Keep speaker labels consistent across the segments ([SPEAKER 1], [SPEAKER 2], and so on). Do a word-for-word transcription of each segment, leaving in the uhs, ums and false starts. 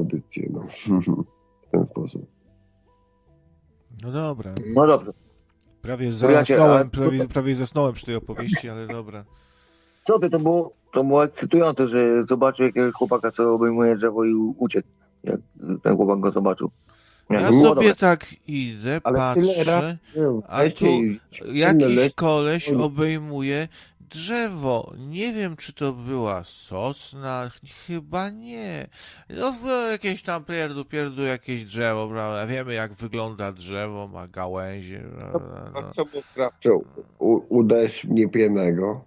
[SPEAKER 1] audycję, no. W ten sposób.
[SPEAKER 2] No dobra.
[SPEAKER 3] No dobrze.
[SPEAKER 2] Prawie
[SPEAKER 3] Furiacie,
[SPEAKER 2] zasnąłem,
[SPEAKER 3] ale-
[SPEAKER 2] prawie, prawie zasnąłem przy tej opowieści, ale dobra.
[SPEAKER 3] Co ty, to było, to było ekscytujące, że zobaczył jakiegoś chłopaka, co obejmuje drzewo i u- uciekł. Jak ten chłopak go zobaczył. Nie,
[SPEAKER 2] Ja
[SPEAKER 3] to było
[SPEAKER 2] sobie
[SPEAKER 3] dobre.
[SPEAKER 2] tak idę,
[SPEAKER 1] Ale tyle
[SPEAKER 2] patrzę,
[SPEAKER 1] razy
[SPEAKER 2] a
[SPEAKER 1] lecie
[SPEAKER 2] tu
[SPEAKER 1] i-
[SPEAKER 2] jakiś
[SPEAKER 1] lecie-
[SPEAKER 2] koleś obejmuje drzewo. Nie wiem, czy to była sosna, chyba nie. No było jakieś tam pierdu, pierdu, jakieś drzewo, prawda? Wiemy, jak wygląda drzewo, ma gałęzie, prawda?
[SPEAKER 1] A
[SPEAKER 2] No.
[SPEAKER 1] co mu sprawczył? U- Uderz mnie pienego.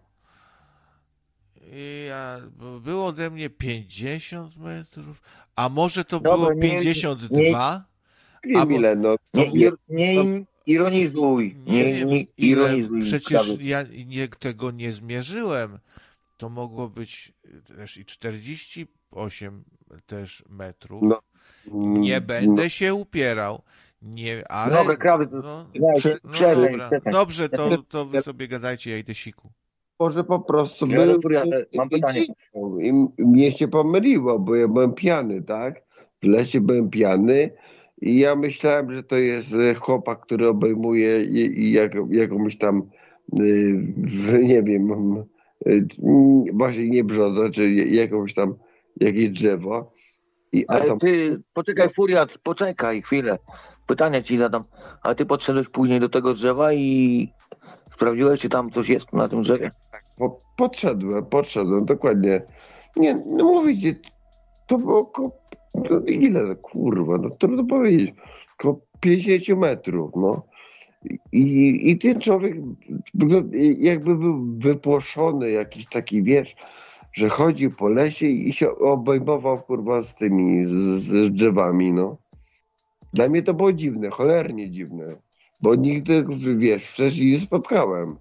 [SPEAKER 2] I ja, bo było ode mnie pięćdziesiąt metrów, a może to
[SPEAKER 3] Dobra,
[SPEAKER 2] było
[SPEAKER 3] nie-
[SPEAKER 2] pięćdziesiąt dwa?
[SPEAKER 1] Nie,
[SPEAKER 2] A bo-
[SPEAKER 1] Mile, no.
[SPEAKER 3] Nie,
[SPEAKER 1] to-
[SPEAKER 3] ir, nie im- ironizuj.
[SPEAKER 2] Nie
[SPEAKER 3] Nie,
[SPEAKER 2] wiem,
[SPEAKER 3] nie
[SPEAKER 2] ile,
[SPEAKER 3] ironizuj.
[SPEAKER 2] przecież
[SPEAKER 3] Krawy.
[SPEAKER 2] ja nie, tego nie zmierzyłem. To mogło być też i czterdzieści osiem też metrów.
[SPEAKER 1] No.
[SPEAKER 2] Nie
[SPEAKER 1] Mm,
[SPEAKER 2] będę się upierał. Nie, ale...
[SPEAKER 3] Dobra, krawy, to-
[SPEAKER 2] no,
[SPEAKER 3] Weź,
[SPEAKER 1] Prze-
[SPEAKER 2] no
[SPEAKER 3] przerwij,
[SPEAKER 2] dobra.
[SPEAKER 3] przestań.
[SPEAKER 2] Dobrze, to, to wy sobie gadajcie, ja idę siku.
[SPEAKER 1] Może po prostu
[SPEAKER 3] Ja
[SPEAKER 1] był...
[SPEAKER 3] do Furiata mam pytanie.
[SPEAKER 1] I i mnie się pomyliło, bo ja byłem pijany, tak? W lesie byłem pijany i ja myślałem, że to jest e, chłopak, który obejmuje i, i jak, jakąś tam, y, w- nie wiem, mm, y, mm, właśnie nie brzozę, czy jakąś tam, jakieś drzewo. I, a
[SPEAKER 3] Ale
[SPEAKER 1] tam,
[SPEAKER 3] ty, poczekaj, Furiat, poczekaj chwilę. Pytanie ci zadam. Ale ty podszedłeś później do tego drzewa i sprawdziłeś, czy tam coś jest na tym drzewie?
[SPEAKER 1] po, podszedłem, podszedłem, dokładnie. Nie, no mówię ci, to było około, to ile, kurwa, no trudno powiedzieć, około pięćdziesiąt metrów, no. I, I ten człowiek wygląda- jakby był wypłoszony, jakiś taki, wiesz, że chodzi po lesie i się obejmował, kurwa, z tymi, z, z drzewami, no. Dla mnie to było dziwne, cholernie dziwne, bo nigdy, wiesz, wcześniej nie spotkałem.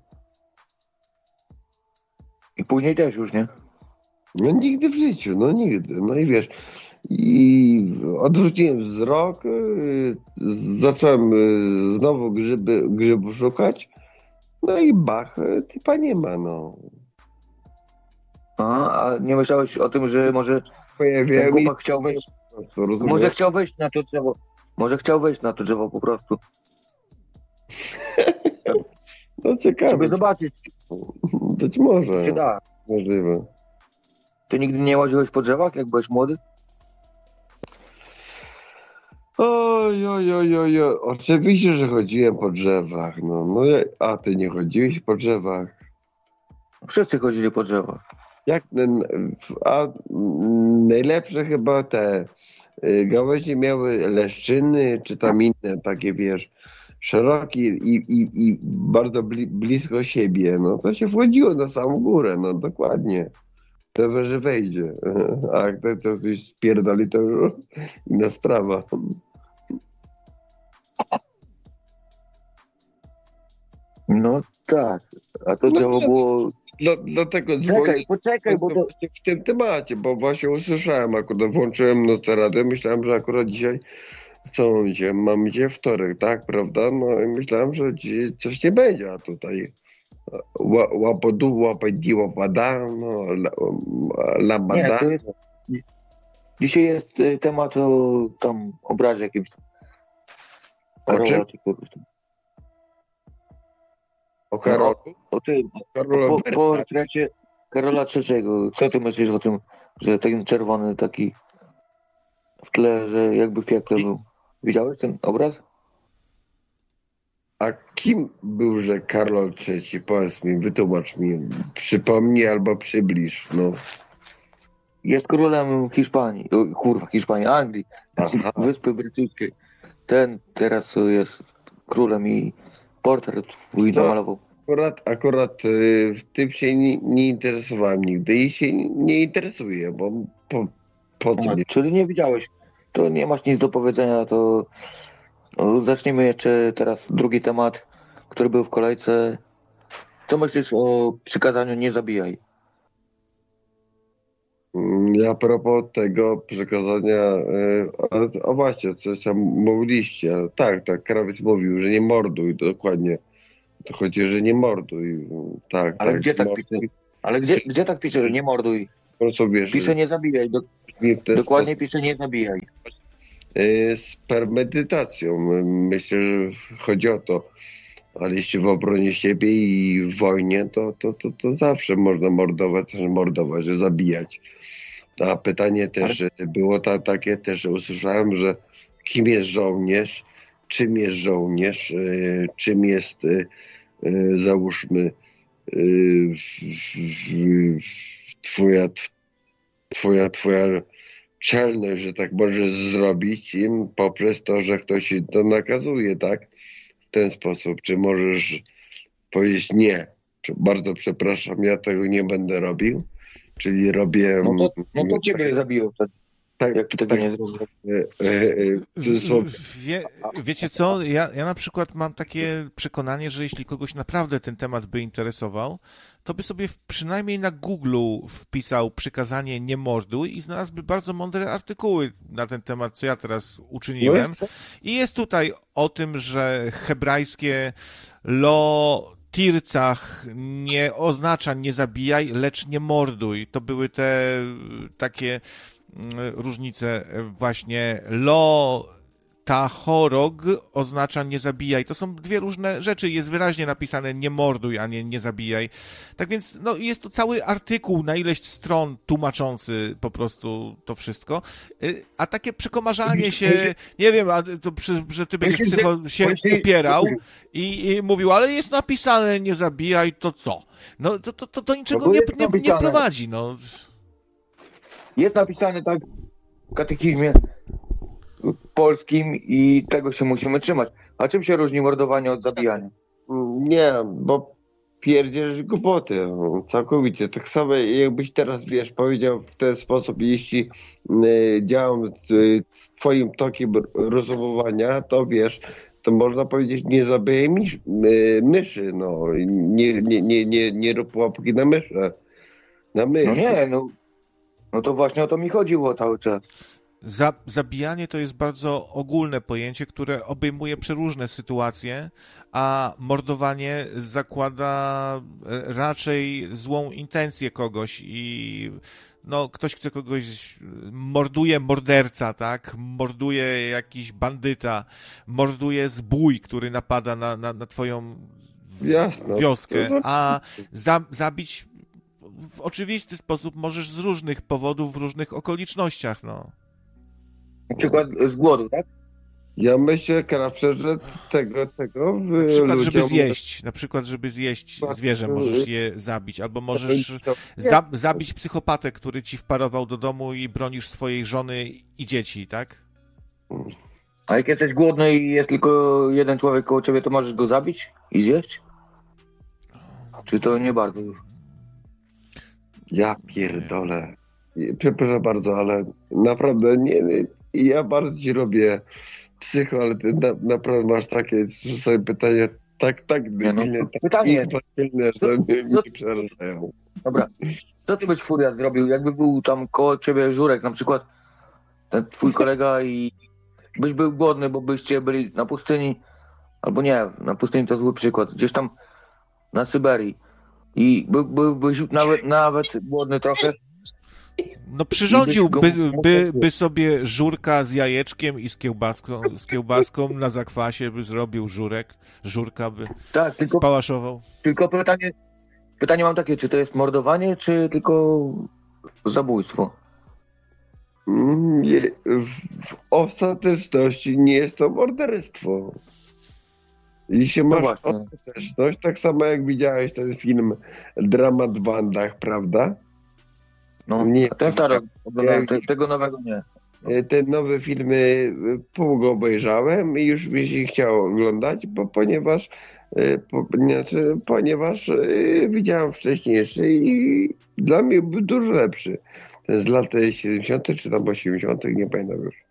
[SPEAKER 3] I później też już, nie?
[SPEAKER 1] No nigdy w życiu, no nigdy. No i wiesz, i odwróciłem wzrok, y, zacząłem y, znowu grzyby, grzybów szukać, no i bach, y, typa nie ma, no.
[SPEAKER 3] A, a nie myślałeś o tym, że może ten
[SPEAKER 1] Pojawiłem i
[SPEAKER 3] chłopak chciał wejść,
[SPEAKER 1] po prostu, rozumiesz?
[SPEAKER 3] może chciał wejść na to drzewo, może chciał wejść na to drzewo po prostu,
[SPEAKER 1] No ciekawe,
[SPEAKER 3] żeby zobaczyć,
[SPEAKER 1] być może,
[SPEAKER 3] czy się da.
[SPEAKER 1] możliwe.
[SPEAKER 3] Ty nigdy nie łaziłeś po drzewach, jak byłeś młody?
[SPEAKER 1] Oj, oj, oj, oj, oj, oczywiście, że chodziłem po drzewach, no, no, ja- a ty nie chodziłeś po drzewach?
[SPEAKER 3] Wszyscy chodzili po drzewach.
[SPEAKER 1] Jak ten, a mm, najlepsze chyba te y, gałęzie miały leszczyny, czy tam inne takie, wiesz, szerokie i, i, i bardzo bli, blisko siebie, no to się wchodziło na samą górę, no dokładnie. To, że wejdzie. A jak to, to coś spierdoli, to już inna sprawa.
[SPEAKER 3] No tak, a to
[SPEAKER 1] No
[SPEAKER 3] drzewo
[SPEAKER 1] to-
[SPEAKER 3] było...
[SPEAKER 1] Dla, dlatego
[SPEAKER 3] Czekaj,
[SPEAKER 1] dzwonię
[SPEAKER 3] poczekaj, bo to...
[SPEAKER 1] właśnie w tym temacie, bo właśnie usłyszałem, akurat włączyłem noceradę, myślałem, że akurat dzisiaj, co mam dzisiaj, mam dzisiaj wtorek, tak, prawda, no i myślałem, że dzisiaj coś nie będzie, a tutaj ła- łapodu, łapadi, łapada, no, la-
[SPEAKER 3] Nie,
[SPEAKER 1] labada.
[SPEAKER 3] to jest... Dzisiaj jest y, temat o tam obrazie jakimś.
[SPEAKER 1] O czym?
[SPEAKER 3] Karola, czy kogoś tam.
[SPEAKER 1] O Karolu,
[SPEAKER 3] O tym,
[SPEAKER 1] Karola
[SPEAKER 3] po,
[SPEAKER 1] Berta.
[SPEAKER 3] portrecie Karola trzeciego. Co ty myślisz o tym, że ten czerwony taki w tle, że jakby w piekle był? Widziałeś ten obraz?
[SPEAKER 1] A kim byłże Karol trzeci? Powiedz mi, wytłumacz mi, przypomnij albo przybliż, no.
[SPEAKER 3] Jest królem Hiszpanii, o, kurwa, Hiszpanii, Anglii,
[SPEAKER 1] Aha.
[SPEAKER 3] Wyspy Brytyjskiej. Ten teraz co jest królem i portret swój
[SPEAKER 1] To-
[SPEAKER 3] namalował.
[SPEAKER 1] Akurat, akurat y, tym się nie, nie interesowałem nigdy i się nie interesuję, bo po, po co
[SPEAKER 3] A,
[SPEAKER 1] mnie?
[SPEAKER 3] czyli nie widziałeś, to nie masz nic do powiedzenia, to no, zacznijmy jeszcze teraz drugi temat, który był w kolejce. Co myślisz o przykazaniu nie zabijaj?
[SPEAKER 1] Mm, A propos tego przekazania, y, o, o właśnie, coś tam mówiliście, tak, tak, krawiec mówił, że nie morduj, dokładnie. To chodzi, że nie morduj, tak,
[SPEAKER 3] Ale
[SPEAKER 1] tak.
[SPEAKER 3] gdzie tak
[SPEAKER 1] morduj.
[SPEAKER 3] pisze? Ale gdzie, gdzie tak pisze, że nie morduj?
[SPEAKER 1] po prostu wiesz...
[SPEAKER 3] Pisze nie zabijaj. Do, dokładnie pisze nie zabijaj.
[SPEAKER 1] Z premedytacją. Myślę, że chodzi o to. Ale jeśli w obronie siebie i w wojnie, to, to, to, to zawsze można mordować, mordować, zabijać. A pytanie też było ta, takie też, że usłyszałem, że kim jest żołnierz, czym jest żołnierz, y, czym jest, y, y, załóżmy, y, twoja, twoja, twoja czelność, że tak możesz zrobić im poprzez to, że ktoś to nakazuje, tak? W ten sposób. Czy możesz powiedzieć nie, bardzo przepraszam, ja tego nie będę robił, czyli robię...
[SPEAKER 3] No to, no to ciebie zabiło wtedy.
[SPEAKER 1] Tak,
[SPEAKER 3] jak ty tego
[SPEAKER 1] tak,
[SPEAKER 3] nie zrobisz.
[SPEAKER 2] Wie, wiecie co, ja, ja na przykład mam takie przekonanie, że jeśli kogoś naprawdę ten temat by interesował, to by sobie w, przynajmniej na Google wpisał przykazanie nie morduj i znalazłby bardzo mądre artykuły na ten temat, co ja teraz uczyniłem. I jest tutaj o tym, że hebrajskie lo tircach nie oznacza nie zabijaj, lecz nie morduj. To były te takie różnice właśnie. Lo tachorog oznacza nie zabijaj. To są dwie różne rzeczy. Jest wyraźnie napisane nie morduj, a nie nie zabijaj. Tak więc no, jest to cały artykuł na ileś stron tłumaczący po prostu to wszystko. A takie przekomarzanie się, nie wiem, a to, że ty będziesz psycho się upierał i, i mówił, ale jest napisane nie zabijaj, to co? No to, to, to do niczego
[SPEAKER 3] no
[SPEAKER 2] nie, nie, nie prowadzi. No.
[SPEAKER 3] Jest napisane tak w katechizmie polskim i tego się musimy trzymać. A czym się różni mordowanie od zabijania?
[SPEAKER 1] Nie, bo pierdziesz głupoty, całkowicie. Tak samo jakbyś teraz, wiesz, powiedział w ten sposób, jeśli y, działam z twoim tokiem rozumowania, to wiesz, to można powiedzieć, nie zabijaj misz, y, myszy, no. Nie, nie, nie, nie, nie rób łapki na myszę. Na mysz.
[SPEAKER 3] No nie, no, no to właśnie o to mi chodziło cały czas.
[SPEAKER 2] Za, zabijanie to jest bardzo ogólne pojęcie, które obejmuje przeróżne sytuacje, a mordowanie zakłada raczej złą intencję kogoś i no, ktoś chce kogoś, morduje morderca, tak? Morduje jakiś bandyta, morduje zbój, który napada na, na, na twoją
[SPEAKER 1] Jasne.
[SPEAKER 2] wioskę, a za, zabić w oczywisty sposób możesz z różnych powodów, w różnych okolicznościach, no.
[SPEAKER 3] Na przykład z głodu, tak?
[SPEAKER 1] Ja myślę, Krawcze, że tego, tego
[SPEAKER 2] Na przykład,
[SPEAKER 1] ludziom...
[SPEAKER 2] żeby zjeść, na przykład, żeby zjeść zwierzę, możesz je zabić, albo możesz za, zabić psychopatę, który ci wparował do domu i bronisz swojej żony i dzieci, tak?
[SPEAKER 3] A jak jesteś głodny i jest tylko jeden człowiek koło ciebie, to możesz go zabić i zjeść? Czy to nie bardzo już?
[SPEAKER 1] Ja pierdolę. Przepraszam bardzo, ale naprawdę nie, nie ja bardzo ci robię psycho, ale ty na, naprawdę masz takie sobie pytania tak, tak debilne,
[SPEAKER 3] no,
[SPEAKER 1] tak
[SPEAKER 3] pytanie,
[SPEAKER 1] infantylne, że mnie, mnie przerażają.
[SPEAKER 3] Dobra, co ty byś Furia zrobił, jakby był tam koło ciebie Żurek, na przykład ten twój kolega i byś był głodny, bo byście byli na pustyni, albo nie, na pustyni to zły przykład, gdzieś tam na Syberii i by, by, byś nawet, nawet głodny trochę.
[SPEAKER 2] No przyrządził by, by, by sobie żurka z jajeczkiem i z kiełbaską, z kiełbaską na zakwasie by zrobił żurek, żurka by
[SPEAKER 3] tak, tylko,
[SPEAKER 2] spałaszował.
[SPEAKER 3] Tylko pytanie, pytanie mam takie, czy to jest mordowanie, czy tylko zabójstwo?
[SPEAKER 1] Nie, w, w ostateczności nie jest to morderstwo. Jeśli masz
[SPEAKER 3] no
[SPEAKER 1] ostateczność, tak samo jak widziałeś ten film Dramat w Bandach, prawda?
[SPEAKER 3] No, nie, ten stary, oglądałem, te, tego nowego nie.
[SPEAKER 1] Te nowe filmy pół go obejrzałem i już mi się chciało oglądać, bo ponieważ po, znaczy, ponieważ widziałem wcześniejszy i dla mnie był dużo lepszy. Ten z lat siedemdziesiątych czy tam osiemdziesiątych, nie pamiętam już.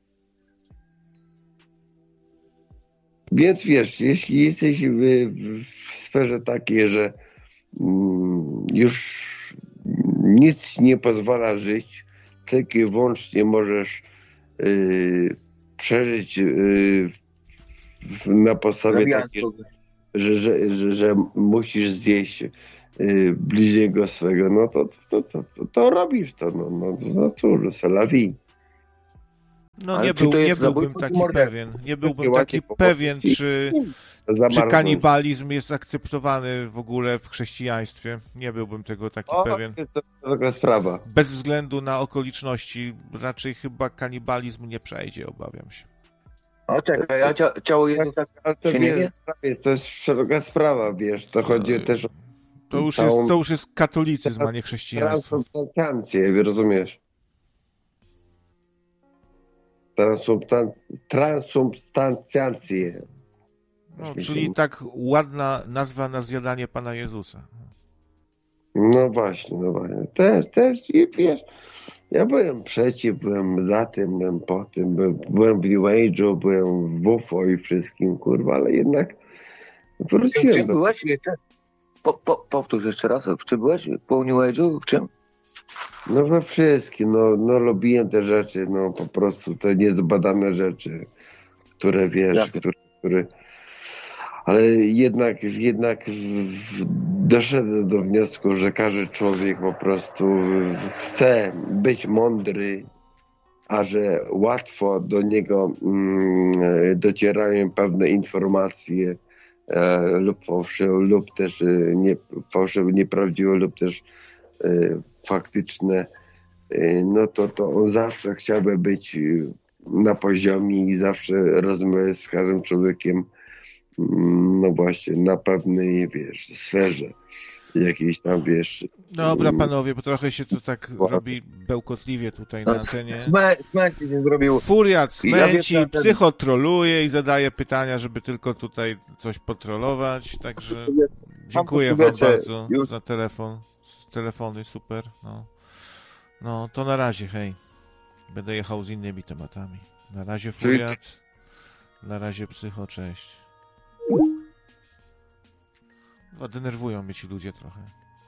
[SPEAKER 1] Więc wiesz, jeśli jesteś w, w sferze takiej, że mm, już nic nie pozwala żyć, tylko i wyłącznie możesz yy, przeżyć yy, na podstawie takiej, że, że, że, że musisz zjeść yy, bliźniego swego, no to to, to, to, to robisz to, no, no, no cóż, c'est la vie.
[SPEAKER 2] No
[SPEAKER 3] Ale
[SPEAKER 2] nie,
[SPEAKER 3] czy
[SPEAKER 2] był,
[SPEAKER 3] to jest
[SPEAKER 2] nie byłbym
[SPEAKER 3] zabójstwo,
[SPEAKER 2] taki
[SPEAKER 3] czy morderstwo?
[SPEAKER 2] pewien. Nie byłbym
[SPEAKER 1] Ładnie
[SPEAKER 2] taki
[SPEAKER 1] po
[SPEAKER 2] pewien,
[SPEAKER 1] prostu
[SPEAKER 2] czy, czy
[SPEAKER 1] Zamarnąć.
[SPEAKER 2] kanibalizm jest akceptowany w ogóle w chrześcijaństwie. Nie byłbym tego taki
[SPEAKER 1] O,
[SPEAKER 2] pewien.
[SPEAKER 1] to jest taka sprawa.
[SPEAKER 2] Bez względu na okoliczności, raczej chyba kanibalizm nie przejdzie, obawiam się.
[SPEAKER 3] O czekaj, a cia, ciało jedno tak
[SPEAKER 1] Ale to,
[SPEAKER 3] się nie
[SPEAKER 1] wiesz,
[SPEAKER 3] wie?
[SPEAKER 1] to jest szeroka sprawa, wiesz, to chodzi
[SPEAKER 2] Ej.
[SPEAKER 1] też o
[SPEAKER 2] To już
[SPEAKER 1] całą
[SPEAKER 2] jest, to już jest katolicyzm, a nie chrześcijaństwo.
[SPEAKER 1] transubstancję, rozumiesz? Transubstan- Transubstancjację.
[SPEAKER 2] No, czyli tak ładna nazwa na zjadanie Pana Jezusa.
[SPEAKER 1] No właśnie, no właśnie. Też, też, i wiesz, ja byłem przeciw, byłem za tym, byłem po tym, byłem, byłem w New Age'u, byłem w U F O i wszystkim, kurwa, ale jednak
[SPEAKER 3] W
[SPEAKER 1] wróciłem
[SPEAKER 3] czym
[SPEAKER 1] do...
[SPEAKER 3] byłeś? Jeszcze? Po, po, powtórz jeszcze raz, w czym byłeś? Po New Age'u? W czym?
[SPEAKER 1] No we wszystkim, no, no lubiłem te rzeczy, no po prostu te niezbadane rzeczy, które wiesz,
[SPEAKER 3] Jakie?
[SPEAKER 1] które, które... Ale jednak, jednak w- doszedłem do wniosku, że każdy człowiek po prostu chce być mądry, a że łatwo do niego mm, docierają pewne informacje e, lub fałszywe, lub też e, nie, fałszywe, nieprawdziwe, lub też e, faktyczne, e, no to, to on zawsze chciałby być e, na poziomie i zawsze rozmawiać z każdym człowiekiem, mm, no właśnie, na pewnej, wiesz, sferze jakiejś tam, wiesz...
[SPEAKER 2] Dobra,
[SPEAKER 1] mm,
[SPEAKER 2] panowie, bo trochę się to tak
[SPEAKER 1] Wow.
[SPEAKER 2] robi bełkotliwie tutaj na antenie.
[SPEAKER 3] Smę, smęci się zrobił.
[SPEAKER 2] Furiat
[SPEAKER 3] Ja wiem,
[SPEAKER 2] smęci,
[SPEAKER 3] że ten-
[SPEAKER 2] psychotroluje i zadaje pytania, żeby tylko tutaj coś potrolować, także dziękuję wam
[SPEAKER 3] wiecie,
[SPEAKER 2] bardzo
[SPEAKER 3] już-
[SPEAKER 2] za telefon. Telefony, super, no. No, to na razie, hej. Będę jechał z innymi tematami. Na razie Furiat, na razie Psycho, cześć. No, denerwują mnie ci ludzie trochę.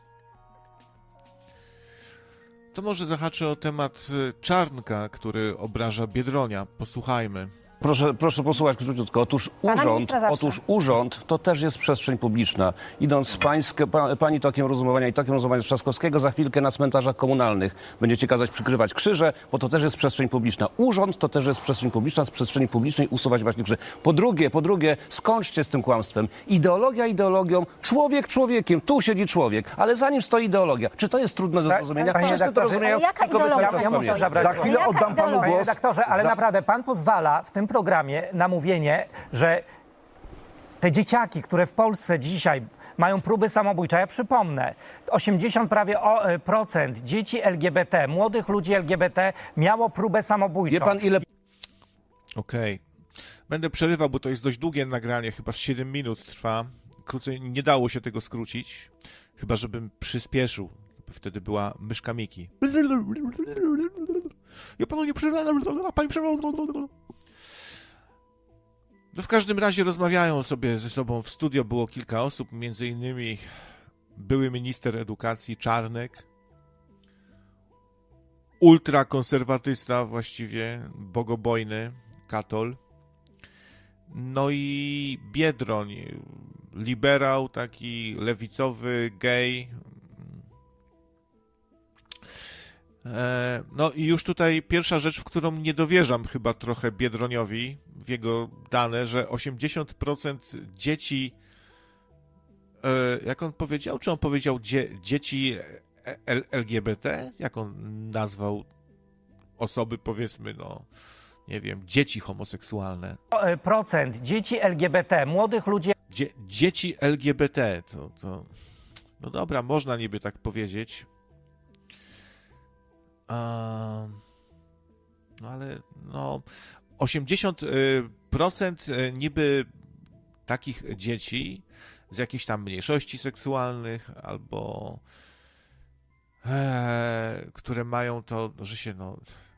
[SPEAKER 2] To może zahaczę o temat y, Czarnka, który obraża Biedronia. Posłuchajmy.
[SPEAKER 4] Proszę, proszę posłuchać króciutko. Otóż
[SPEAKER 5] Pana
[SPEAKER 4] urząd,
[SPEAKER 5] ministra zawsze.
[SPEAKER 4] otóż urząd to też jest przestrzeń publiczna. Idąc pańskie, pa, pani tokiem rozumowania i tokiem rozumowania Trzaskowskiego, za chwilkę na cmentarzach komunalnych będziecie kazać przykrywać krzyże, bo to też jest przestrzeń publiczna. Urząd to też jest przestrzeń publiczna, z przestrzeni publicznej usuwać właśnie krzyże. Po drugie, po drugie, skończcie z tym kłamstwem. Ideologia ideologią, człowiek człowiekiem, tu siedzi człowiek, ale za nim stoi ideologia. Czy to jest trudne do
[SPEAKER 6] Tak,
[SPEAKER 4] zrozumienia?
[SPEAKER 6] panie
[SPEAKER 4] Wszyscy to
[SPEAKER 6] redaktorze,
[SPEAKER 4] rozumieją,
[SPEAKER 5] ale jaka
[SPEAKER 4] tylko wy cały
[SPEAKER 5] ideologia?
[SPEAKER 4] czas
[SPEAKER 5] Ja muszę
[SPEAKER 4] kłamiecie.
[SPEAKER 6] zabrać
[SPEAKER 5] Za
[SPEAKER 6] głos.
[SPEAKER 5] chwilę
[SPEAKER 6] Jaka
[SPEAKER 5] oddam panu
[SPEAKER 6] ideologia?
[SPEAKER 5] głos.
[SPEAKER 6] Panie redaktorze, ale
[SPEAKER 4] Za-
[SPEAKER 6] naprawdę pan pozwala w tym programie na mówienie, że te dzieciaki, które w Polsce dzisiaj mają próby samobójcze, ja przypomnę, osiemdziesiąt prawie o, e, procent dzieci L G B T, młodych ludzi L G B T miało próbę samobójczą.
[SPEAKER 4] Wie pan, ile
[SPEAKER 2] Okej. Będę przerywał, bo to jest dość długie nagranie, chyba z siedem minut trwa. Krócej nie dało się tego skrócić, chyba żebym przyspieszył. Wtedy była myszka Miki. Ja panu nie przerwałem, pani przerwała. No w każdym razie rozmawiają sobie ze sobą w studio, było kilka osób, między innymi były minister edukacji Czarnek, ultrakonserwatysta właściwie, bogobojny, katol, no i Biedroń, liberał, taki lewicowy, gej. E, No i już tutaj pierwsza rzecz, w którą nie dowierzam chyba trochę Biedroniowi, w jego dane, że osiemdziesiąt procent dzieci, e, jak on powiedział, czy on powiedział dzie, dzieci L- LGBT? Jak on nazwał osoby, powiedzmy, no, nie wiem, dzieci homoseksualne?
[SPEAKER 6] E, procent dzieci L G B T, młodych ludzi
[SPEAKER 2] Dzie, dzieci L G B T, to, to... No dobra, można niby tak powiedzieć. A, no ale no osiemdziesiąt procent niby takich dzieci z jakichś tam mniejszości seksualnych albo e, które mają to, że się no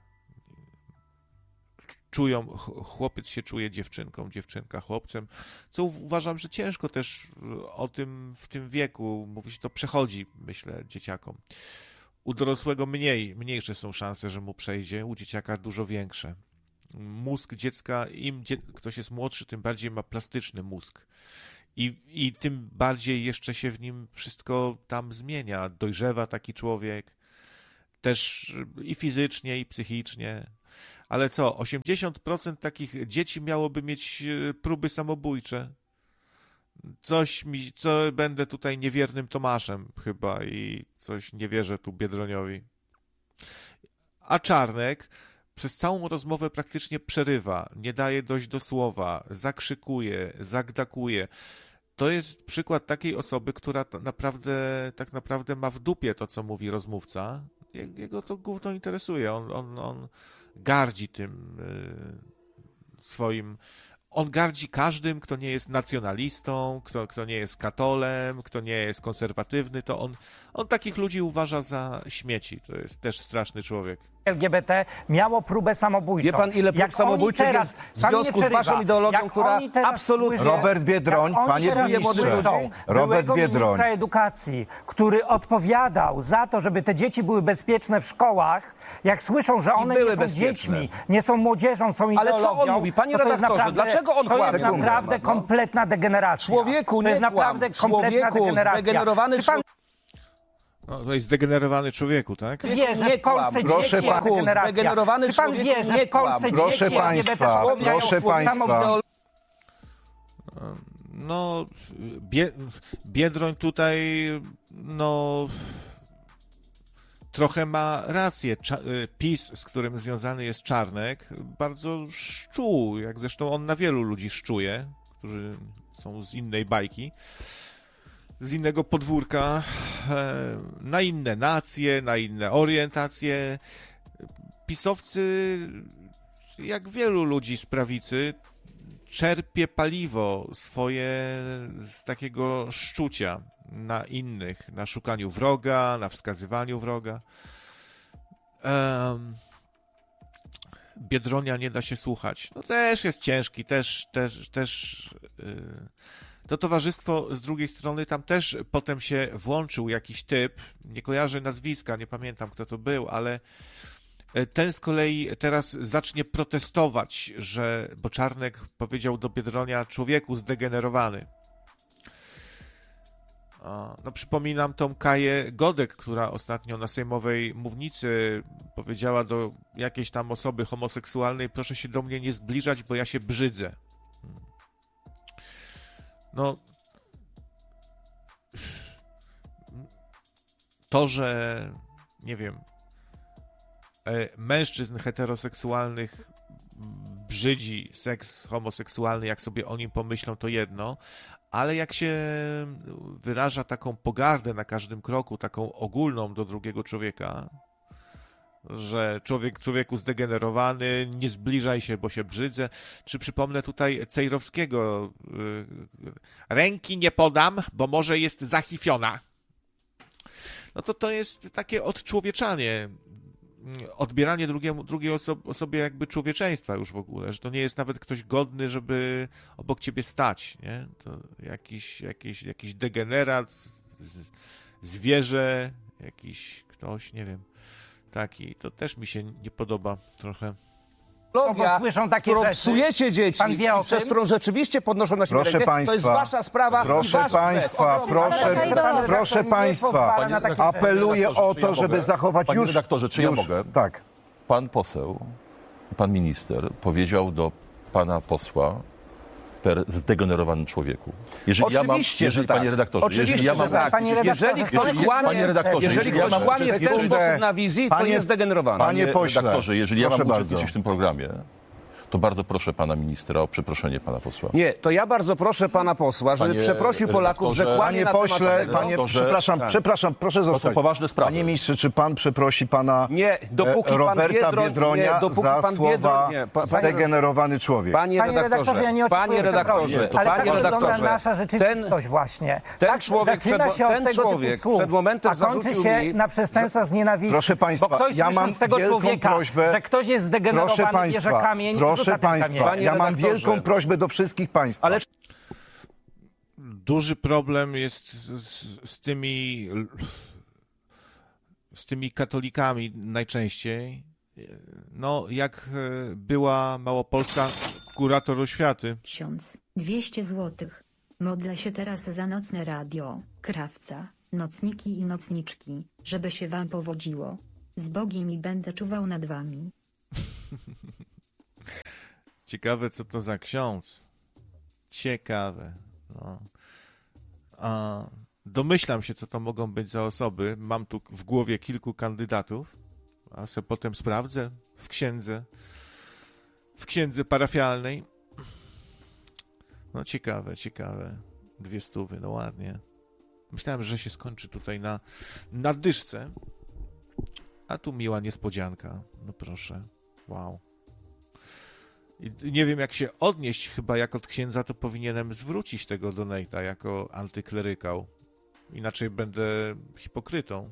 [SPEAKER 2] czują, ch- chłopiec się czuje dziewczynką, dziewczynka chłopcem, co uważam, że ciężko też o tym w tym wieku, mówi się, to przechodzi, myślę, dzieciakom. U dorosłego mniej, mniejsze są szanse, że mu przejdzie, u dzieciaka dużo większe. Mózg dziecka, im dzie- ktoś jest młodszy, tym bardziej ma plastyczny mózg. I, I tym bardziej jeszcze się w nim wszystko tam zmienia. Dojrzewa taki człowiek, też i fizycznie, i psychicznie. Ale co, osiemdziesiąt procent takich dzieci miałoby mieć próby samobójcze? Coś mi, co będę tutaj niewiernym Tomaszem chyba i coś nie wierzę tu Biedroniowi. A Czarnek przez całą rozmowę praktycznie przerywa, nie daje dojść do słowa, zakrzykuje, zagdakuje. To jest przykład takiej osoby, która naprawdę, tak naprawdę ma w dupie to, co mówi rozmówca. Jego to gówno interesuje. On, on, on gardzi tym yy, swoim... On gardzi każdym, kto nie jest nacjonalistą, kto, kto nie jest katolem, kto nie jest konserwatywny, to on, on takich ludzi uważa za śmieci. To jest też straszny człowiek.
[SPEAKER 6] L G B T miało próbę samobójczą.
[SPEAKER 4] Wie pan, ile prób samobójczych
[SPEAKER 6] teraz,
[SPEAKER 4] jest w związku z waszą ideologią, która absolutnie...
[SPEAKER 6] Słyszą,
[SPEAKER 5] Robert Biedroń, panie ministrze, Robert Biedroń. Ministra
[SPEAKER 6] edukacji, który odpowiadał za to, żeby te dzieci były bezpieczne w szkołach, jak słyszą, że one nie są bezpieczne. dziećmi, nie są młodzieżą, są ideologią...
[SPEAKER 4] Ale co on mówi? Panie redaktorze, naprawdę, dlaczego on kłamie?
[SPEAKER 6] To jest naprawdę
[SPEAKER 4] no.
[SPEAKER 6] kompletna degeneracja.
[SPEAKER 4] Człowieku, nie
[SPEAKER 6] to jest naprawdę
[SPEAKER 4] kłam.
[SPEAKER 6] kompletna
[SPEAKER 4] Człowieku,
[SPEAKER 6] degeneracja.
[SPEAKER 4] zdegenerowany
[SPEAKER 6] Czy pan
[SPEAKER 2] No, to jest zdegenerowany człowieku, tak?
[SPEAKER 6] wie, że w Polsce
[SPEAKER 5] Proszę
[SPEAKER 6] dzieci
[SPEAKER 5] pan-
[SPEAKER 6] jest degeneracja?
[SPEAKER 4] zdegenerowany
[SPEAKER 6] Czy pan
[SPEAKER 4] człowieku,
[SPEAKER 6] wie, że
[SPEAKER 4] nie
[SPEAKER 6] w Polsce
[SPEAKER 4] kłam.
[SPEAKER 5] Proszę
[SPEAKER 6] dzieci L G B T
[SPEAKER 5] państwa,
[SPEAKER 6] popełniają
[SPEAKER 5] proszę państwa.
[SPEAKER 6] samobójstwo?
[SPEAKER 2] No, bie, Biedroń tutaj, no, trochę ma rację. Cza, PiS, z którym związany jest Czarnek, bardzo szczuł, jak zresztą on na wielu ludzi szczuje, którzy są z innej bajki, z innego podwórka, na inne nacje, na inne orientacje. Pisowcy, jak wielu ludzi z prawicy, czerpie paliwo swoje z takiego szczucia na innych, na szukaniu wroga, na wskazywaniu wroga. Um, Biedronia nie da się słuchać. No też jest ciężki, też, też, też yy, to towarzystwo z drugiej strony tam też potem się włączył jakiś typ, nie kojarzę nazwiska, nie pamiętam kto to był, ale ten z kolei teraz zacznie protestować, że, bo Czarnek powiedział do Biedronia, człowieku zdegenerowany. No, przypominam tą Kaję Godek, która ostatnio na sejmowej mównicy powiedziała do jakiejś tam osoby homoseksualnej, proszę się do mnie nie zbliżać, bo ja się brzydzę. No, to, że nie wiem, mężczyzn heteroseksualnych brzydzi seks homoseksualny, jak sobie o nim pomyślą, to jedno, ale jak się wyraża taką pogardę na każdym kroku, taką ogólną do drugiego człowieka, że człowiek człowieku zdegenerowany, nie zbliżaj się, bo się brzydzę. Czy przypomnę tutaj Cejrowskiego, ręki nie podam, bo może jest zachifiona. No to to jest takie odczłowieczanie, odbieranie drugiemu, drugiej oso- osobie jakby człowieczeństwa już w ogóle, że to nie jest nawet ktoś godny, żeby obok ciebie stać, nie? To jakiś, jakiś, jakiś degenerat, z, zwierzę, jakiś ktoś, nie wiem, taki. To też mi się nie podoba trochę.
[SPEAKER 6] Bo słyszą takie
[SPEAKER 4] którą
[SPEAKER 6] rzeczy.
[SPEAKER 4] psujecie dzieci,
[SPEAKER 6] Pan wie o
[SPEAKER 4] i przez
[SPEAKER 6] tym?
[SPEAKER 4] którą rzeczywiście podnoszą na siebie
[SPEAKER 5] Proszę
[SPEAKER 4] rękę,
[SPEAKER 5] państwa,
[SPEAKER 4] to jest wasza sprawa.
[SPEAKER 5] Proszę
[SPEAKER 4] i wasz
[SPEAKER 5] państwa,
[SPEAKER 4] grzech.
[SPEAKER 5] proszę,
[SPEAKER 6] Ale
[SPEAKER 5] proszę
[SPEAKER 6] nie
[SPEAKER 5] państwa,
[SPEAKER 6] pozwala na takie rzeczy.
[SPEAKER 5] apeluję
[SPEAKER 7] Redaktorze,
[SPEAKER 5] o
[SPEAKER 7] czy
[SPEAKER 5] to,
[SPEAKER 7] ja
[SPEAKER 5] żeby
[SPEAKER 7] mogę?
[SPEAKER 5] zachować
[SPEAKER 7] Panie
[SPEAKER 5] już...
[SPEAKER 7] redaktorze, czy ja
[SPEAKER 5] już,
[SPEAKER 7] mogę?
[SPEAKER 5] Tak.
[SPEAKER 7] Pan poseł, pan minister powiedział do pana posła per zdegenerowany człowieku. Jeżeli ja mam,
[SPEAKER 4] Oczywiście,
[SPEAKER 7] jeżeli,
[SPEAKER 4] że tak.
[SPEAKER 7] Panie redaktorze,
[SPEAKER 4] Oczywiście,
[SPEAKER 7] jeżeli ja
[SPEAKER 4] że
[SPEAKER 7] mam,
[SPEAKER 4] tak.
[SPEAKER 6] Panie redaktorze,
[SPEAKER 4] Jeżeli ktoś
[SPEAKER 6] jeżeli-
[SPEAKER 4] kłamie,
[SPEAKER 7] Panie redaktorze,
[SPEAKER 4] jeżeli
[SPEAKER 7] jeżeli ja
[SPEAKER 4] ktoś
[SPEAKER 7] mam
[SPEAKER 4] kłamie w
[SPEAKER 7] uczestniczyć-
[SPEAKER 4] ten
[SPEAKER 5] Sekundę.
[SPEAKER 4] sposób na wizji, to
[SPEAKER 5] Panie-
[SPEAKER 4] jest zdegenerowany.
[SPEAKER 5] Panie pośle,
[SPEAKER 7] redaktorze, jeżeli ja
[SPEAKER 5] proszę
[SPEAKER 7] mam uczestniczyć
[SPEAKER 5] bardzo.
[SPEAKER 7] w tym programie, to bardzo proszę pana ministra o przeproszenie pana posła.
[SPEAKER 4] Nie, to ja bardzo proszę pana posła, żeby
[SPEAKER 7] Panie
[SPEAKER 4] przeprosił Polaków, że
[SPEAKER 7] redaktorze-
[SPEAKER 4] kłamie
[SPEAKER 5] Panie
[SPEAKER 4] na
[SPEAKER 5] pośle,
[SPEAKER 4] temat tego.
[SPEAKER 5] panie,
[SPEAKER 7] To, że-
[SPEAKER 5] przepraszam,
[SPEAKER 4] tak.
[SPEAKER 5] przepraszam, proszę zostać.
[SPEAKER 7] poważne sprawy.
[SPEAKER 5] Panie ministrze, czy pan przeprosi pana
[SPEAKER 4] Nie, dopóki
[SPEAKER 5] e,
[SPEAKER 4] pan
[SPEAKER 5] Roberta
[SPEAKER 4] Biedroń-
[SPEAKER 5] Biedronia
[SPEAKER 4] nie, dopóki
[SPEAKER 5] za
[SPEAKER 4] pan
[SPEAKER 5] słowa
[SPEAKER 4] Biedroń- nie, pa- panie-
[SPEAKER 5] zdegenerowany człowiek?
[SPEAKER 4] Panie
[SPEAKER 6] Panie redaktorze,
[SPEAKER 4] redaktorze,
[SPEAKER 6] ja nie oczekuję
[SPEAKER 4] panie redaktorze,
[SPEAKER 6] przeprosin,
[SPEAKER 4] to
[SPEAKER 6] ale
[SPEAKER 4] panie
[SPEAKER 6] tak wygląda
[SPEAKER 4] redaktorze,
[SPEAKER 6] nasza rzeczywistość
[SPEAKER 4] ten,
[SPEAKER 6] właśnie.
[SPEAKER 4] ten
[SPEAKER 6] tak
[SPEAKER 4] człowiek
[SPEAKER 6] zaczyna
[SPEAKER 4] przed-
[SPEAKER 6] się od
[SPEAKER 4] ten
[SPEAKER 6] tego
[SPEAKER 4] człowiek
[SPEAKER 6] typu słów,
[SPEAKER 4] przed momentem
[SPEAKER 6] a kończy
[SPEAKER 4] zarzucił
[SPEAKER 6] się
[SPEAKER 4] mi,
[SPEAKER 6] na przestępstwa z nienawiści.
[SPEAKER 5] Proszę państwa,
[SPEAKER 6] bo ktoś
[SPEAKER 5] ja
[SPEAKER 6] słysząc
[SPEAKER 5] mam
[SPEAKER 6] tego
[SPEAKER 5] wielką
[SPEAKER 6] człowieka,
[SPEAKER 5] prośbę-
[SPEAKER 6] że ktoś jest zdegenerowany,
[SPEAKER 5] Proszę
[SPEAKER 6] bierze
[SPEAKER 5] państwa,
[SPEAKER 6] kamień i
[SPEAKER 5] proszę
[SPEAKER 6] rzuca tym
[SPEAKER 5] państwa,
[SPEAKER 6] kamieniem.
[SPEAKER 5] ja mam
[SPEAKER 4] redaktorze.
[SPEAKER 5] wielką prośbę do wszystkich państwa.
[SPEAKER 4] Ale
[SPEAKER 2] Duży problem jest z, z tymi z tymi katolikami najczęściej. No, jak była Małopolska kurator oświaty.
[SPEAKER 8] Tysiąc dwieście złotych. Modlę się teraz za nocne radio, krawca, nocniki i nocniczki, żeby się wam powodziło. Z Bogiem i będę czuwał nad wami.
[SPEAKER 2] Ciekawe, co to za ksiądz. Ciekawe. No. A, domyślam się, co to mogą być za osoby. Mam tu w głowie kilku kandydatów, a se potem sprawdzę w księdze, w księdze parafialnej. No ciekawe, ciekawe. Dwie stówy, no ładnie. Myślałem, że się skończy tutaj na, na dyszce, a tu miła niespodzianka. No proszę. Wow. I nie wiem, jak się odnieść, chyba jak od księdza, to powinienem zwrócić tego donate'a jako antyklerykał. Inaczej będę hipokrytą.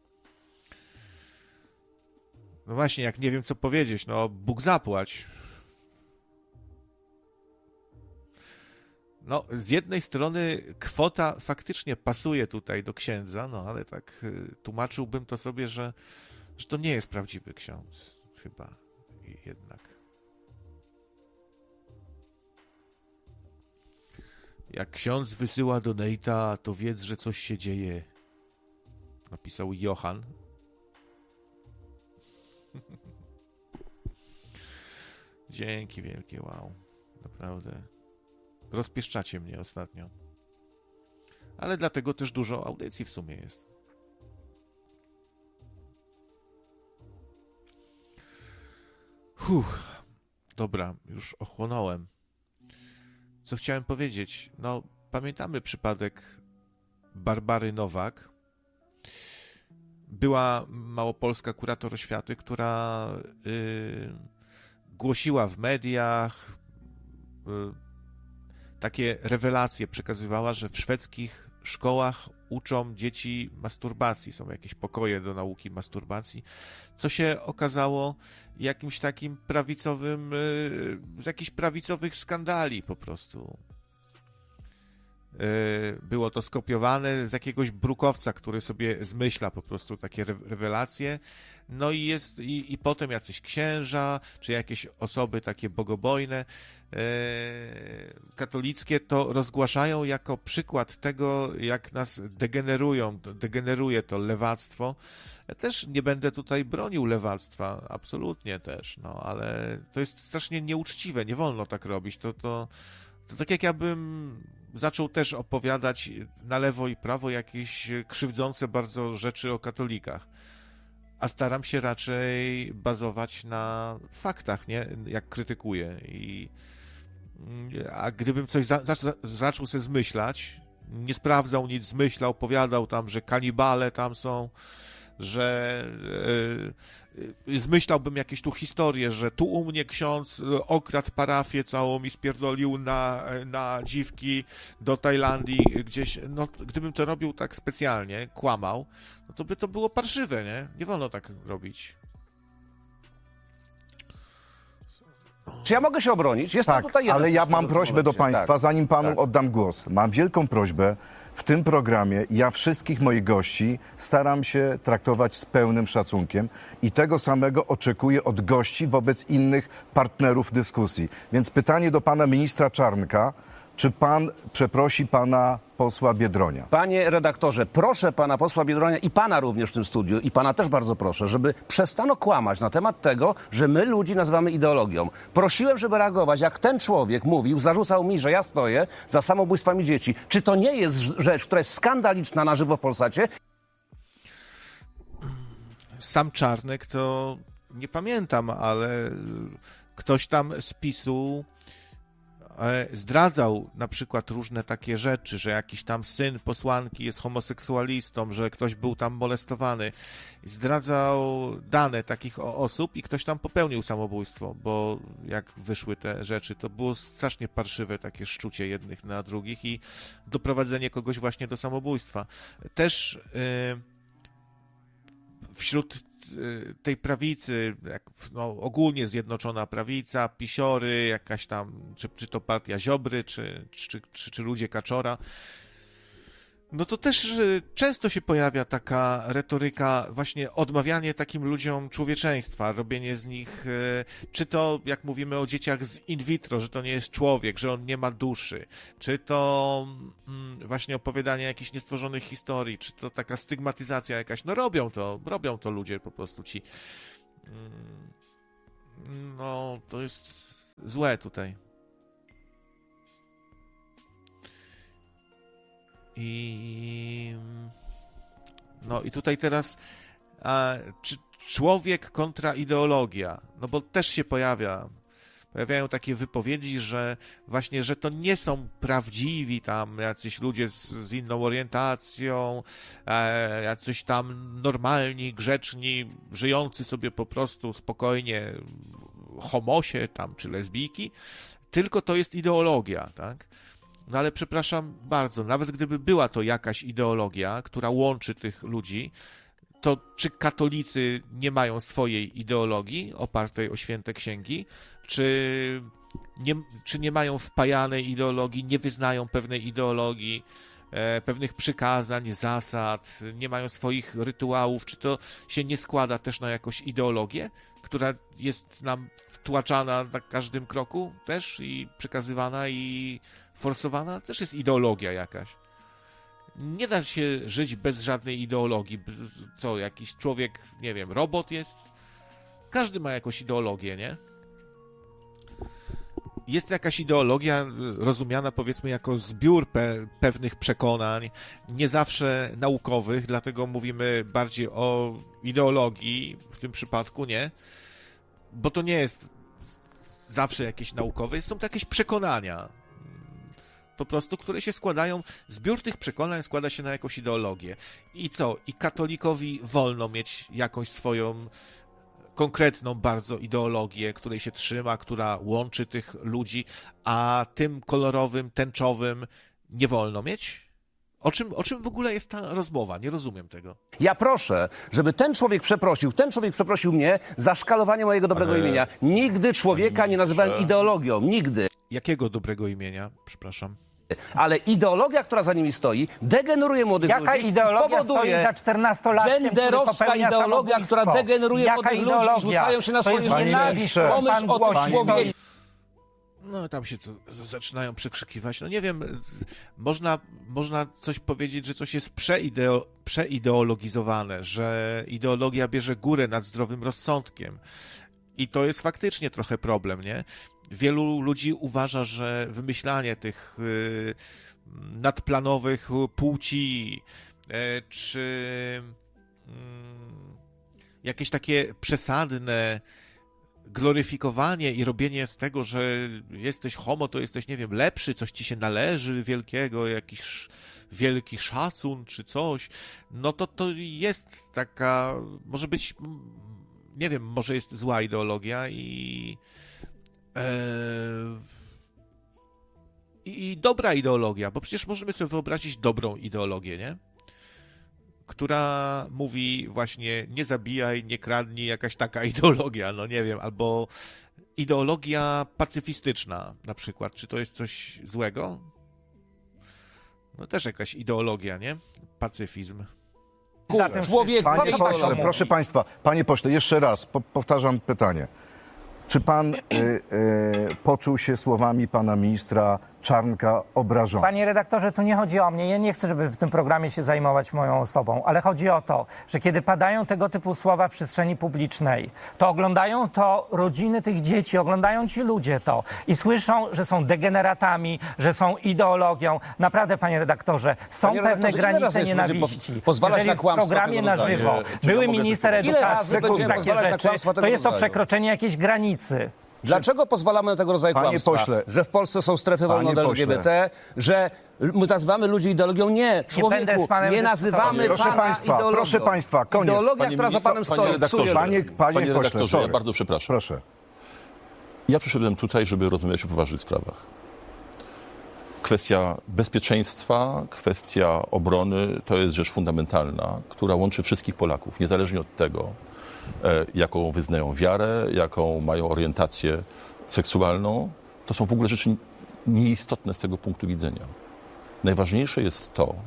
[SPEAKER 2] No właśnie, jak nie wiem, co powiedzieć, no Bóg zapłać. No, z jednej strony kwota faktycznie pasuje tutaj do księdza, no ale tak y, tłumaczyłbym to sobie, że, że to nie jest prawdziwy ksiądz. Chyba jednak. Jak ksiądz wysyła donate'a, to wiedz, że coś się dzieje. Napisał Johan. Dzięki wielkie, wow. Naprawdę. Rozpieszczacie mnie ostatnio. Ale dlatego też dużo audycji w sumie jest. Huh. Dobra, już ochłonąłem. Co chciałem powiedzieć? No, pamiętamy przypadek Barbary Nowak. Była małopolska kurator oświaty, która yy, głosiła w mediach, yy, takie rewelacje przekazywała, że w szwedzkich szkołach uczą dzieci masturbacji. Są jakieś pokoje do nauki masturbacji, co się okazało jakimś takim prawicowym, z jakichś prawicowych skandali po prostu. Było to skopiowane z jakiegoś brukowca, który sobie zmyśla po prostu takie rewelacje. No i jest i, i potem jacyś księża, czy jakieś osoby takie bogobojne, e, katolickie to rozgłaszają jako przykład tego, jak nas degenerują, degeneruje to lewactwo. Ja też nie będę tutaj bronił lewactwa, absolutnie też, no ale to jest strasznie nieuczciwe, nie wolno tak robić. To, to, to tak jak ja bym zaczął też opowiadać na lewo i prawo jakieś krzywdzące bardzo rzeczy o katolikach. A staram się raczej bazować na faktach, nie? Jak krytykuję. I, a gdybym coś za, za, zaczął sobie zmyślać, nie sprawdzał nic, zmyślał, opowiadał tam, że kanibale tam są, że yy, zmyślałbym jakieś tu historie, że tu u mnie ksiądz okradł parafię całą i spierdolił na, na dziwki do Tajlandii gdzieś, no gdybym to robił tak specjalnie, kłamał, no to by to było parszywe, nie? Nie wolno tak robić.
[SPEAKER 4] Czy ja mogę się obronić? Jest
[SPEAKER 5] tak,
[SPEAKER 4] tutaj
[SPEAKER 5] ale ja mam prośbę do państwa,
[SPEAKER 4] tak,
[SPEAKER 5] zanim panu
[SPEAKER 4] tak.
[SPEAKER 5] oddam głos. Mam wielką prośbę. W tym programie ja wszystkich moich gości staram się traktować z pełnym szacunkiem i tego samego oczekuję od gości wobec innych partnerów dyskusji. Więc pytanie do pana ministra Czarnka, czy pan przeprosi pana posła Biedronia?
[SPEAKER 4] Panie redaktorze, proszę pana posła Biedronia i pana również w tym studiu, i pana też bardzo proszę, żeby przestano kłamać na temat tego, że my ludzi nazywamy ideologią. Prosiłem, żeby reagować, jak ten człowiek mówił, zarzucał mi, że ja stoję za samobójstwami dzieci. Czy to nie jest rzecz, która jest skandaliczna na żywo w Polsacie?
[SPEAKER 2] Sam Czarnek to nie pamiętam, ale ktoś tam z PiSu zdradzał na przykład różne takie rzeczy, że jakiś tam syn posłanki jest homoseksualistą, że ktoś był tam molestowany. Zdradzał dane takich osób i ktoś tam popełnił samobójstwo, bo jak wyszły te rzeczy, to było strasznie parszywe takie szczucie jednych na drugich i doprowadzenie kogoś właśnie do samobójstwa. Też yy, wśród tej prawicy, jak, no, ogólnie Zjednoczona Prawica, pisiory, jakaś tam, czy, czy to partia Ziobry, czy, czy, czy, czy ludzie Kaczora, No to też y, często się pojawia taka retoryka, właśnie odmawianie takim ludziom człowieczeństwa, robienie z nich, y, czy to jak mówimy o dzieciach z in vitro, że to nie jest człowiek, że on nie ma duszy, czy to y, właśnie opowiadanie jakichś niestworzonych historii, czy to taka stygmatyzacja jakaś, no robią to, robią to ludzie po prostu ci. Y, no to jest złe tutaj. I no i tutaj teraz a, czy człowiek kontra ideologia, no bo też się pojawia, pojawiają takie wypowiedzi, że właśnie, że to nie są prawdziwi tam jacyś ludzie z, z inną orientacją, e, jacyś tam normalni, grzeczni, żyjący sobie po prostu spokojnie homosie tam, czy lesbijki, tylko to jest ideologia, tak? No ale przepraszam bardzo, nawet gdyby była to jakaś ideologia, która łączy tych ludzi, to czy katolicy nie mają swojej ideologii opartej o święte księgi? Czy nie, czy nie mają wpajanej ideologii, nie wyznają pewnej ideologii, e, pewnych przykazań, zasad, nie mają swoich rytuałów? Czy to się nie składa też na jakąś ideologię, która jest nam wtłaczana na każdym kroku też i przekazywana i forsowana? Też jest ideologia jakaś. Nie da się żyć bez żadnej ideologii. Co, jakiś człowiek, nie wiem, robot jest? Każdy ma jakąś ideologię, nie? Jest jakaś ideologia rozumiana, powiedzmy, jako zbiór pe- pewnych przekonań, nie zawsze naukowych, dlatego mówimy bardziej o ideologii w tym przypadku, nie? Bo to nie jest zawsze jakieś naukowe, są to jakieś przekonania, po prostu, które się składają, zbiór tych przekonań składa się na jakąś ideologię. I co? I katolikowi wolno mieć jakąś swoją konkretną bardzo ideologię, której się trzyma, która łączy tych ludzi, a tym kolorowym, tęczowym nie wolno mieć? O czym, o czym w ogóle jest ta rozmowa? Nie rozumiem tego.
[SPEAKER 4] Ja proszę, żeby ten człowiek przeprosił, ten człowiek przeprosił mnie za szkalowanie mojego dobrego
[SPEAKER 7] Ale...
[SPEAKER 4] imienia. Nigdy człowieka nie nazywałem ideologią. Nigdy.
[SPEAKER 2] Jakiego dobrego imienia? Przepraszam.
[SPEAKER 4] Ale ideologia, która za nimi stoi, degeneruje młodych
[SPEAKER 6] Jaka
[SPEAKER 4] ludzi.
[SPEAKER 6] ideologia
[SPEAKER 4] powoduje
[SPEAKER 6] stoi za czternastolatkiem,
[SPEAKER 4] genderowska
[SPEAKER 6] który
[SPEAKER 4] ideologia, która degeneruje
[SPEAKER 6] Jaka
[SPEAKER 4] młodych
[SPEAKER 6] ideologia?
[SPEAKER 4] ludzi, rzucają się na
[SPEAKER 6] To
[SPEAKER 4] swoje
[SPEAKER 6] jest
[SPEAKER 4] życie.
[SPEAKER 6] nienawiść,
[SPEAKER 4] Pomyśl o tym człowieku.
[SPEAKER 2] No, tam się to zaczynają przekrzykiwać. No nie wiem, można, można coś powiedzieć, że coś jest przeideo, przeideologizowane, że ideologia bierze górę nad zdrowym rozsądkiem. I to jest faktycznie trochę problem, nie? Wielu ludzi uważa, że wymyślanie tych y, nadplanowych płci, y, czy y, jakieś takie przesadne gloryfikowanie i robienie z tego, że jesteś homo, to jesteś, nie wiem, lepszy, coś ci się należy wielkiego, jakiś wielki szacun czy coś, no to to jest taka, może być, nie wiem, może jest zła ideologia i e, i dobra ideologia, bo przecież możemy sobie wyobrazić dobrą ideologię, nie? Która mówi właśnie nie zabijaj, nie kradnij, jakaś taka ideologia, no nie wiem, albo ideologia pacyfistyczna na przykład. Czy to jest coś złego? No też jakaś ideologia, nie? Pacyfizm.
[SPEAKER 6] Zatem
[SPEAKER 4] Człowiek,
[SPEAKER 5] Panie
[SPEAKER 6] po co pan to
[SPEAKER 5] pośle,
[SPEAKER 6] mówi?
[SPEAKER 5] proszę państwa, panie pośle, jeszcze raz po, powtarzam pytanie. Czy pan y, y, poczuł się słowami pana ministra Czarnka obrażony?
[SPEAKER 6] Panie redaktorze, tu nie chodzi o mnie. Ja nie chcę, żeby w tym programie się zajmować moją osobą, ale chodzi o to, że kiedy padają tego typu słowa w przestrzeni publicznej, to oglądają to rodziny tych dzieci, oglądają ci ludzie to i słyszą, że są degeneratami, że są ideologią. Naprawdę, panie redaktorze, są
[SPEAKER 4] Panie
[SPEAKER 6] pewne
[SPEAKER 4] redaktorze, ile razy
[SPEAKER 6] granice
[SPEAKER 4] jeszcze będziemy
[SPEAKER 6] nienawiści.
[SPEAKER 4] po- pozwalać
[SPEAKER 6] Jeżeli
[SPEAKER 4] na kłamstwa
[SPEAKER 6] w programie
[SPEAKER 4] tego
[SPEAKER 6] na
[SPEAKER 4] rodzaju?
[SPEAKER 6] żywo
[SPEAKER 7] Czy ja
[SPEAKER 6] były
[SPEAKER 7] mogę
[SPEAKER 6] minister
[SPEAKER 7] tylko-
[SPEAKER 4] Ile
[SPEAKER 6] edukacji,
[SPEAKER 4] razy będziemy
[SPEAKER 6] takie
[SPEAKER 4] pozwalać na
[SPEAKER 6] rzeczy,
[SPEAKER 4] kłamstwa tego
[SPEAKER 6] to jest to
[SPEAKER 4] rodzaju?
[SPEAKER 6] przekroczenie jakiejś granicy.
[SPEAKER 4] Dlaczego pozwalamy na tego rodzaju
[SPEAKER 5] Panie
[SPEAKER 4] kłamstwa?
[SPEAKER 5] pośle.
[SPEAKER 4] Że w Polsce są strefy wolne
[SPEAKER 5] Panie
[SPEAKER 4] od L
[SPEAKER 5] pośle.
[SPEAKER 4] G B T, że my nazywamy ludzi ideologią? Nie, człowieku,
[SPEAKER 6] będę z panem
[SPEAKER 4] nie nazywamy
[SPEAKER 6] dyskutował.
[SPEAKER 5] Proszę
[SPEAKER 4] pana
[SPEAKER 5] państwa,
[SPEAKER 4] ideologią.
[SPEAKER 5] proszę państwa, koniec.
[SPEAKER 4] Ideologia,
[SPEAKER 7] Panie
[SPEAKER 4] która za
[SPEAKER 7] ministrze,
[SPEAKER 4] panem
[SPEAKER 7] panie
[SPEAKER 4] stoi,
[SPEAKER 7] redaktorze,
[SPEAKER 4] psuje.
[SPEAKER 5] Panie, panie,
[SPEAKER 7] Panie
[SPEAKER 5] pośle,
[SPEAKER 7] redaktorze,
[SPEAKER 5] sorry.
[SPEAKER 7] ja bardzo przepraszam.
[SPEAKER 5] Proszę.
[SPEAKER 7] Ja przyszedłem tutaj, żeby rozmawiać o poważnych sprawach. Kwestia bezpieczeństwa, kwestia obrony to jest rzecz fundamentalna, która łączy wszystkich Polaków, niezależnie od tego, e, jaką wyznają wiarę, jaką mają orientację seksualną. To są w ogóle rzeczy nieistotne z tego punktu widzenia. Najważniejsze jest to,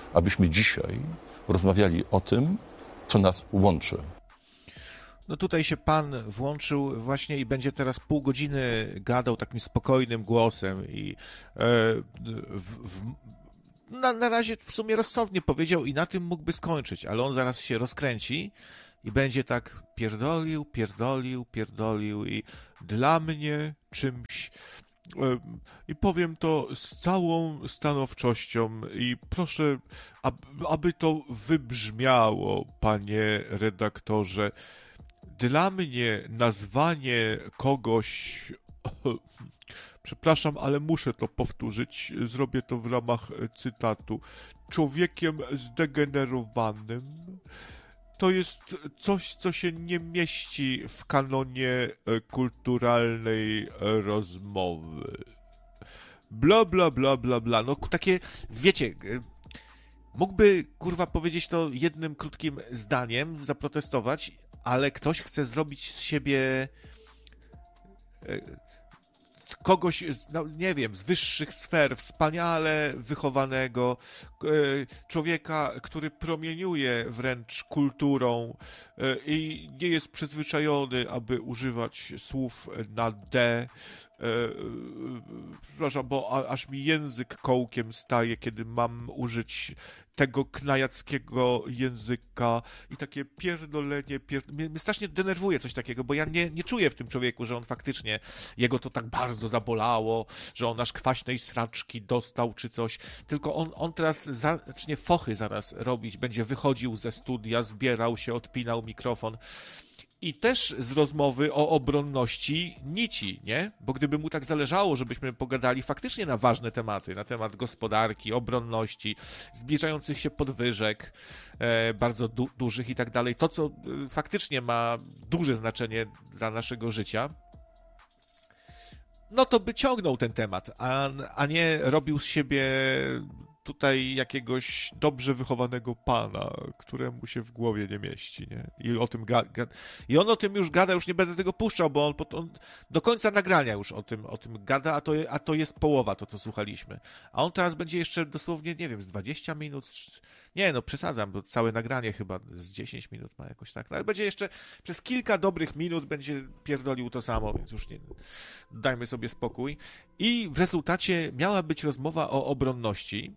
[SPEAKER 7] abyśmy dzisiaj rozmawiali o tym, co nas łączy.
[SPEAKER 2] No tutaj się pan włączył właśnie i będzie teraz pół godziny gadał takim spokojnym głosem i e, w, w, na, na razie w sumie rozsądnie powiedział i na tym mógłby skończyć, ale on zaraz się rozkręci i będzie tak pierdolił, pierdolił, pierdolił i dla mnie czymś e, i powiem to z całą stanowczością i proszę, aby, aby to wybrzmiało, panie redaktorze. Dla mnie nazwanie kogoś, przepraszam, ale muszę to powtórzyć, zrobię to w ramach cytatu, człowiekiem zdegenerowanym, to jest coś, co się nie mieści w kanonie kulturalnej rozmowy. Bla, bla, bla, bla, bla. No takie, wiecie... Mógłby, kurwa, powiedzieć to jednym krótkim zdaniem, zaprotestować, ale ktoś chce zrobić z siebie kogoś, no, nie wiem, z wyższych sfer, wspaniale wychowanego, człowieka, który promieniuje wręcz kulturą i nie jest przyzwyczajony, aby używać słów na D. Przepraszam, bo aż mi język kołkiem staje, kiedy mam użyć tego knajackiego języka i takie pierdolenie, pierd... mnie, mnie strasznie denerwuje coś takiego, bo ja nie, nie czuję w tym człowieku, że on faktycznie, jego to tak bardzo zabolało, że on aż kwaśnej sraczki dostał czy coś, tylko on, on teraz zacznie fochy zaraz robić, będzie wychodził ze studia, zbierał się, odpinał mikrofon. I też z rozmowy o obronności nici, nie? Bo gdyby mu tak zależało, żebyśmy pogadali faktycznie na ważne tematy, na temat gospodarki, obronności, zbliżających się podwyżek, e, bardzo du- dużych i tak dalej, to co e, faktycznie ma duże znaczenie dla naszego życia, no to by ciągnął ten temat, a, a nie robił z siebie tutaj jakiegoś dobrze wychowanego pana, któremu się w głowie nie mieści, nie? I o tym ga- ga- I on o tym już gada, już nie będę tego puszczał, bo on, on do końca nagrania już o tym, o tym gada, a to, a to jest połowa, to co słuchaliśmy. A on teraz będzie jeszcze dosłownie, nie wiem, z dwadzieścia minut, nie no, przesadzam, bo całe nagranie chyba z dziesięć minut ma jakoś tak, no, ale będzie jeszcze przez kilka dobrych minut będzie pierdolił to samo, więc już nie, dajmy sobie spokój. I w rezultacie miała być rozmowa o obronności,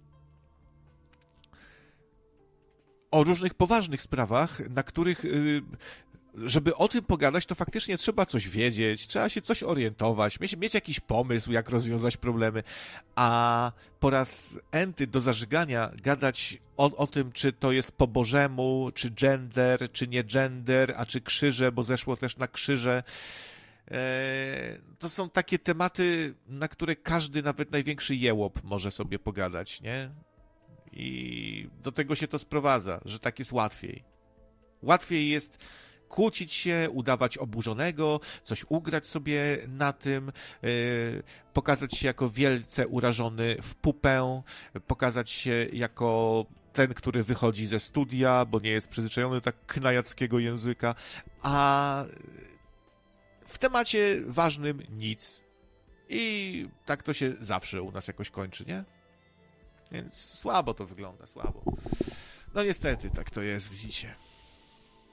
[SPEAKER 2] o różnych poważnych sprawach, na których, żeby o tym pogadać, to faktycznie trzeba coś wiedzieć, trzeba się coś orientować, mieć, mieć jakiś pomysł, jak rozwiązać problemy, a po raz enty do zażygania gadać o, o tym, czy to jest po bożemu, czy gender, czy nie gender, a czy krzyże, bo zeszło też na krzyże. To są takie tematy, na które każdy, nawet największy jełop może sobie pogadać, nie? I do tego się to sprowadza, że tak jest łatwiej. Łatwiej jest kłócić się, udawać oburzonego, coś ugrać sobie na tym, yy, pokazać się jako wielce urażony w pupę, pokazać się jako ten, który wychodzi ze studia, bo nie jest przyzwyczajony do tak knajackiego języka, a w temacie ważnym nic. I tak to się zawsze u nas jakoś kończy, nie? Więc słabo to wygląda, słabo. No niestety, tak to jest, widzicie.